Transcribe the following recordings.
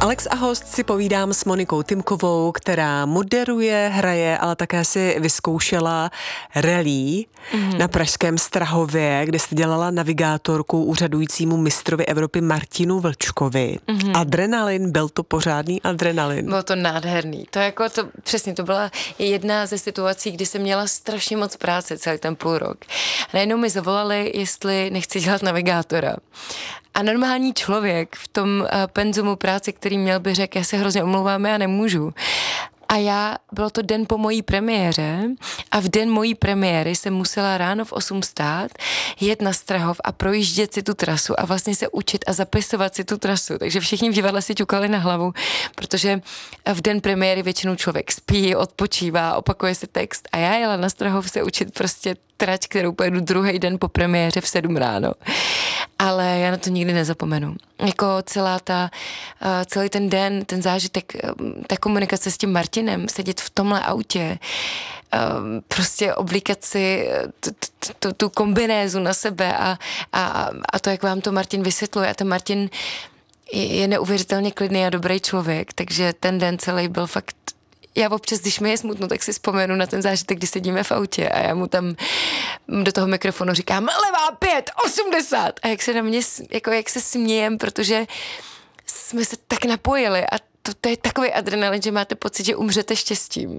Alex a host si povídám s Monikou Timkovou, která moderuje, hraje, ale také si vyzkoušela rally na pražském Strahově, kde jste dělala navigátorku úřadujícímu mistrovi Evropy Martinu Vlčkovi. Adrenalin, byl to pořádný adrenalin. Bylo to nádherný. Přesně, to byla jedna ze situací, kdy jsem měla strašně moc práce celý ten půl rok. A najednou mi zavolali, jestli nechci dělat navigátora. A normální člověk v tom penzumu práce, který měl, by řekl, já se hrozně omlouvám, já nemůžu. A bylo to den po mojí premiéře a v den mojí premiéry jsem musela ráno v 8 stát, jet na Strahov a projíždět si tu trasu a vlastně se učit a zapisovat si tu trasu. Takže všichni v divadle si ťukali na hlavu, protože v den premiéry většinou člověk spí, odpočívá, opakuje si text a já jela na Strahov se učit prostě trať, kterou pojedu druhý den po premiéře v 7 ráno. Ale já na to nikdy nezapomenu. Jako celý ten den, ten zážitek, ta komunikace s tím Martinem, sedět v tomhle autě, prostě oblíkat si tu kombinézu na sebe a to, jak vám to Martin vysvětluje. A ten Martin je neuvěřitelně klidný a dobrý člověk, takže ten den celý byl fakt. Já občas, když mi je smutno, tak si vzpomenu na ten zážitek, kdy sedíme v autě a já mu tam do toho mikrofonu říkám levá 5, 80 a jak se na mě, jako jak se smějem, protože jsme se tak napojili a to je takový adrenalin, že máte pocit, že umřete štěstím.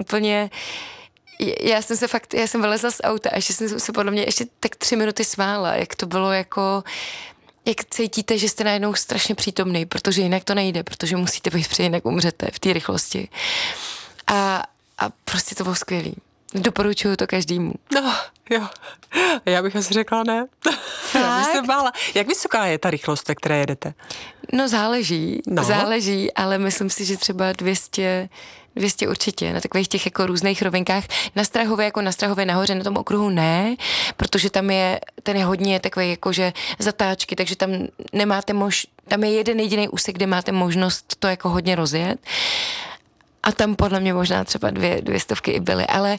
Já jsem vylezla z auta a ještě jsem se podle mě ještě tak 3 minuty smála, jak to bylo jako. Jak cítíte, že jste najednou strašně přítomný, protože jinak to nejde, protože musíte být, protože jinak umřete v té rychlosti. A prostě to bylo skvělý. Doporučuju to každému. No, jo. Já bych asi řekla ne. Já bych se bála. Jak vysoká je ta rychlost, ve které jedete? No záleží, ale myslím si, že třeba 200 určitě, na takových těch jako různých rovinkách. Na Strahově, jako na Strahově nahoře, na tom okruhu ne, protože ten je hodně takový jakože zatáčky, takže tam nemáte tam je jeden jediný úsek, kde máte možnost to jako hodně rozjet. A tam podle mě možná třeba 200 i byly, ale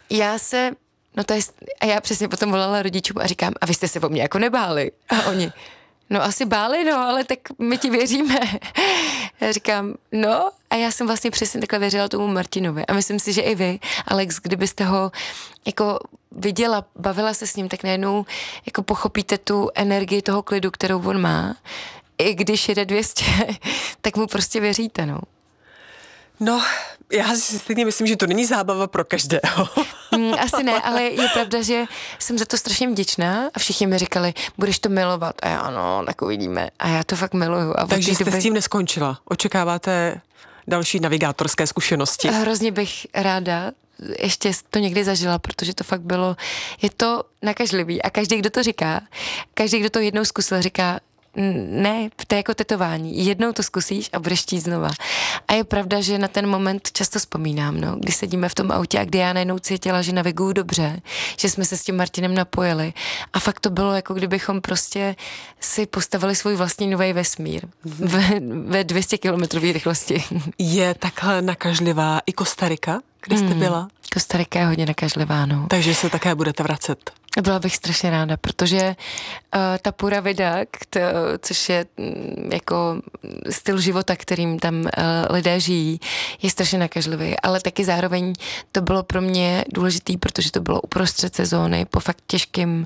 já přesně potom volala rodičům a říkám, a vy jste se o mě jako nebáli? A oni, no asi báli, no, ale tak my ti věříme. Já říkám, no, a já jsem vlastně přesně takhle věřila tomu Martinovi. A myslím si, že i vy, Alex, kdybyste ho jako viděla, bavila se s ním, tak najednou jako pochopíte tu energii toho klidu, kterou on má. I když jede 200, tak mu prostě věříte, no. No, já si stejně myslím, že to není zábava pro každého. Asi ne, ale je pravda, že jsem za to strašně vděčná a všichni mi říkali, budeš to milovat. A já ano, tak uvidíme. A já to fakt miluju. A takže jste s tím neskončila? Očekáváte další navigátorské zkušenosti? Hrozně bych ráda ještě to někdy zažila, protože to fakt je to nakažlivý. A každý, kdo to říká, každý, kdo to jednou zkusil, říká, ne, to je jako tetování. Jednou to zkusíš a budeš chtít znova. A je pravda, že na ten moment často vzpomínám, no, když sedíme v tom autě a kdy já najednou cítila, že naviguju dobře, že jsme se s tím Martinem napojili. A fakt to bylo, jako kdybychom prostě si postavili svůj vlastní nový vesmír ve 200 kilometrový rychlosti. Je takhle nakažlivá i Kostarika, kde jste byla? Kostarika je hodně nakažlivá, no. Takže se také budete vracet. Byla bych strašně ráda, protože ta pura vida, což je jako styl života, kterým tam lidé žijí, je strašně nakažlivý, ale taky zároveň to bylo pro mě důležitý, protože to bylo uprostřed sezóny, po fakt těžkým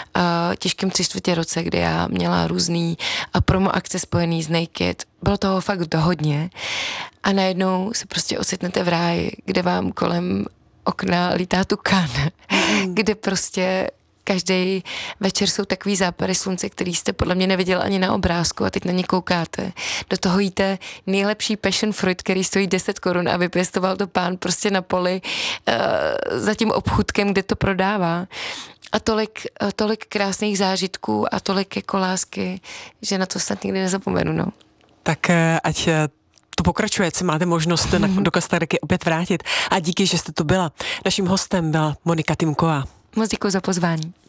3/4 roce, kdy já měla různý promo akce spojený s Naked. Bylo toho fakt hodně a najednou se prostě ocitnete v ráji, kde vám kolem okna lítá tukan, kde prostě každý večer jsou takový západy slunce, který jste podle mě neviděl ani na obrázku a teď na ně koukáte. Do toho jíte nejlepší passion fruit, který stojí 10 korun a vypěstoval to pán prostě na poli za tím obchůdkem, kde to prodává. A tolik krásných zážitků a tolik jako lásky, že na to snad nikdy nezapomenu, no. Tak ať to pokračuje, ať se máte možnost do Kostariky opět vrátit. A díky, že jste tu byla. Naším hostem byla Monika Timková. Moc děkuji za pozvání.